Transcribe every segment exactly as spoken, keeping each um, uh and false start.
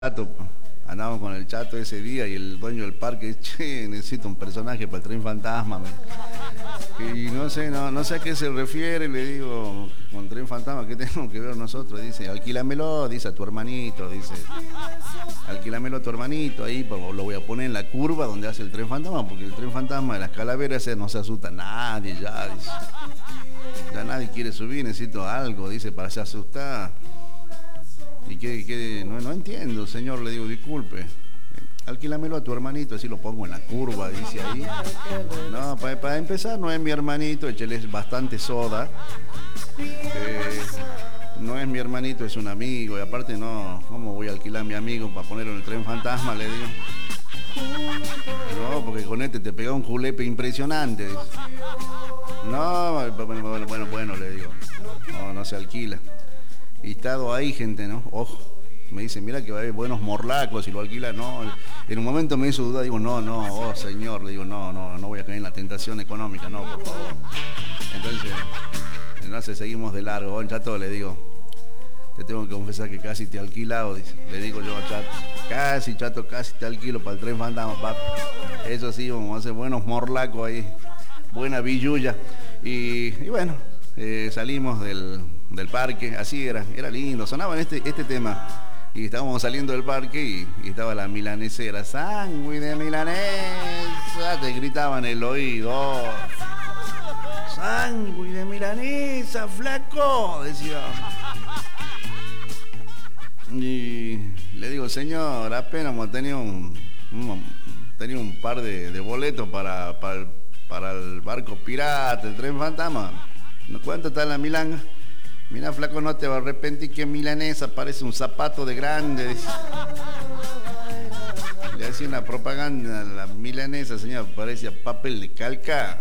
Chato, andábamos con el Chato ese día y el dueño del parque, che, necesito un personaje para el Tren Fantasma. Me. Y no sé, no, no sé a qué se refiere, le digo, con Tren Fantasma, ¿qué tenemos que ver nosotros? Dice, alquílamelo, dice a tu hermanito, dice, alquílamelo a tu hermanito, ahí lo voy a poner en la curva donde hace el Tren Fantasma, porque el Tren Fantasma de las calaveras no se asusta a nadie ya, dice. Ya nadie quiere subir, necesito algo, dice, para se asustar. Y que, que no, no entiendo, señor, le digo, disculpe. Alquílamelo a tu hermanito, así lo pongo en la curva, dice ahí. No, para, para empezar, no es mi hermanito, échale bastante soda. Eh, no es mi hermanito, es un amigo. Y aparte, no, ¿cómo voy a alquilar a mi amigo para ponerlo en el Tren Fantasma? Le digo. No, porque con este te pega un julepe impresionante. No, bueno, bueno, bueno, bueno, le digo. No, no se alquila. Y estado ahí, gente, ¿no? Ojo, me dice, mira que va a haber buenos morlacos y lo alquila. No, en un momento me hizo duda, digo, no, no, oh señor, le digo, no, no, no voy a caer en la tentación económica, no, por favor. Entonces, entonces seguimos de largo. Oh, Chato, le digo, te tengo que confesar que casi te he alquilado, dice. Le digo yo a Chato, casi, Chato, casi te alquilo para el Tren Fantasma, papi. Eso sí, vamos a hacer buenos morlacos ahí, buena billulla. Y, y bueno, eh, salimos del... del parque, así era, era lindo, sonaba este, este tema y estábamos saliendo del parque y, y estaba la milanesera, sándwich de milanesa, te gritaban en el oído, sándwich de milanesa, flaco, decía. Y le digo, señor, apenas hemos tenido un, un, tenido un par de, de boletos para, para, para el barco pirata, el Tren Fantasma, ¿cuánto está la milanga? Mira, flaco, no te va a arrepentir que milanesa parece un zapato de grande. Le hacía una propaganda a la milanesa, señor, parecía papel de calca.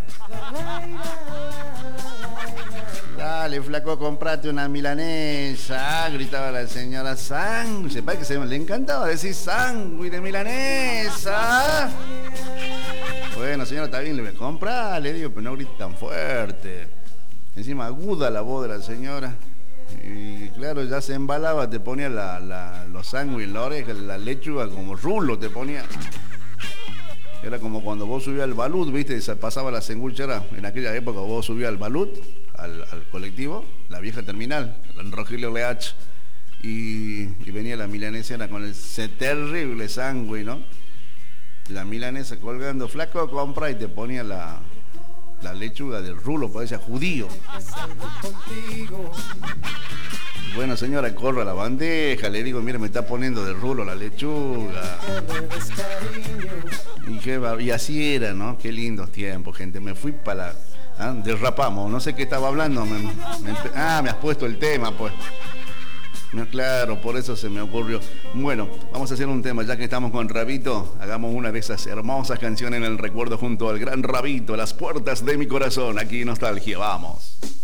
Dale, flaco, comprate una milanesa, gritaba la señora. Sándwich, sepa que se le encantaba decir sándwich de milanesa. Bueno, señora, está bien, le voy a comprar, le digo, pero no grite tan fuerte. Encima aguda la voz de la señora. Y claro, ya se embalaba, te ponía la, la, los sándwiches en la oreja, la lechuga como rulo te ponía. Era como cuando vos subías al balut, viste, se pasaba la sanguchera. En aquella época vos subías al balut, al, al colectivo, la vieja terminal, en Rogelio L H. Y, y venía la milanesera con ese terrible sándwich, ¿no? La milanesa colgando, flaco, compra, y te ponía la... la lechuga del rulo, parecía judío. Bueno, señora, corro a la bandeja, le digo, mire, me está poniendo de rulo la lechuga. Y, qué, y así era, ¿no? Qué lindos tiempos, gente. Me fui para la... ¿ah? Derrapamos, no sé qué estaba hablando. Me, me, ah, me has puesto el tema, pues. No, claro, por eso se me ocurrió. Bueno, vamos a hacer un tema, ya que estamos con Rabito, hagamos una de esas hermosas canciones en el recuerdo junto al gran Rabito, Las puertas de mi corazón, aquí Nostalgia, vamos.